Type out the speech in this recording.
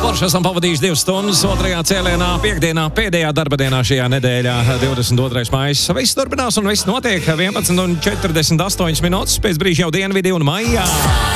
Forši esam pavadījuši 2 stundas 2. cēlienā, piekdienā, pēdējā darba dienā šajā nedēļā, 22. maijs. Viss turpinās un viss notiek 11:48 pēc brīža jau dienvidī un maijā.